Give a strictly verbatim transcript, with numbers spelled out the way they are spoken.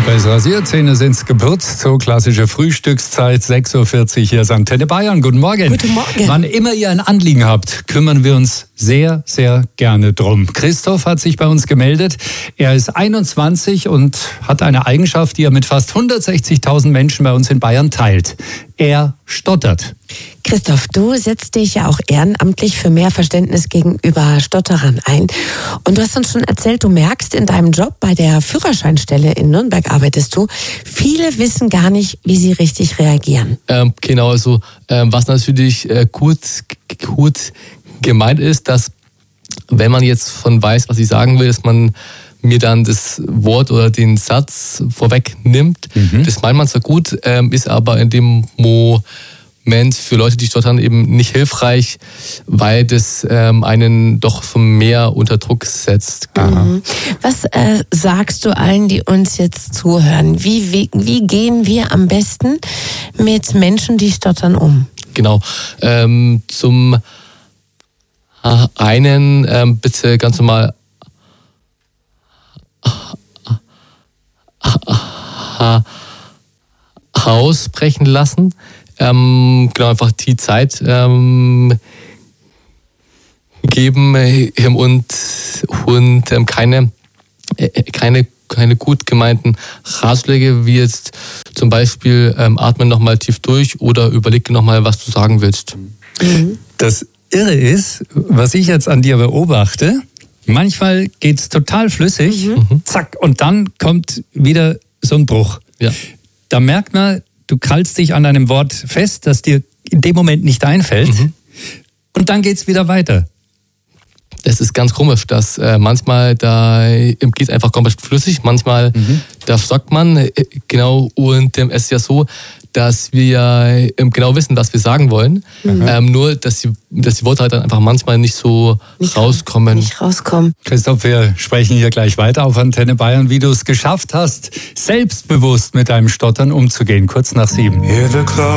Weiß rasiert, Zähne sind's geputzt. So klassische Frühstückszeit, sechs Uhr vierzig, hier ist Antenne Bayern. Guten Morgen. Guten Morgen. Wann immer ihr ein Anliegen habt, kümmern wir uns sehr, sehr gerne drum. Christoph hat sich bei uns gemeldet. Er ist einundzwanzig und hat eine Eigenschaft, die er mit fast hundertsechzigtausend Menschen bei uns in Bayern teilt. Er stottert. Christoph, du setzt dich ja auch ehrenamtlich für mehr Verständnis gegenüber Stotterern ein. Und du hast uns schon erzählt, du merkst in deinem Job, bei der Führerscheinstelle in Nürnberg arbeitest du, viele wissen gar nicht, wie sie richtig reagieren. Ähm, genau, also ähm, was natürlich äh, gut, gut gemeint ist, dass wenn man jetzt von weiß, was ich sagen will, dass man mir dann das Wort oder den Satz vorweg nimmt. Mhm. Das meint man zwar gut, ähm, ist aber in dem Moment für Leute, die stottern, eben nicht hilfreich, weil das ähm, einen doch mehr unter Druck setzt. Mhm. Was äh, sagst du allen, die uns jetzt zuhören? Wie, wie, wie gehen wir am besten mit Menschen, die stottern, um? Genau. Ähm, zum einen ähm, bitte ganz normal ausbrechen lassen. Ähm, genau, einfach die Zeit ähm, geben ähm, und, und ähm, keine, äh, keine, keine gut gemeinten Ratschläge, wie jetzt zum Beispiel ähm, atme nochmal tief durch oder überlege nochmal, was du sagen willst. Mhm. Das Irre ist, was ich jetzt an dir beobachte, manchmal geht es total flüssig, mhm. zack, und dann kommt wieder so ein Bruch. Ja. Da merkt man, du krallst dich an einem Wort fest, das dir in dem Moment nicht einfällt, mhm. und dann geht's wieder weiter. Das ist ganz komisch, dass äh, manchmal da geht es einfach komplett flüssig, manchmal mhm. da stockt man, äh, genau, und ähm, es ist ja so, dass wir ja ähm, genau wissen, was wir sagen wollen, mhm. ähm, nur, dass die, dass die Worte halt dann einfach manchmal nicht so nicht rauskommen. Nicht rauskommen. Christoph, wir sprechen hier gleich weiter auf Antenne Bayern, wie du es geschafft hast, selbstbewusst mit deinem Stottern umzugehen, kurz nach sieben.